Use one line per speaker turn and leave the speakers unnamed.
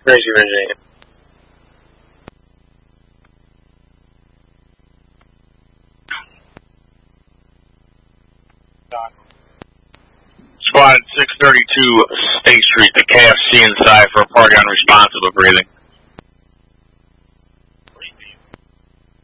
Gracie, Virginia.
Squad 632 State Street, the KFC inside for a party unresponsive of breathing.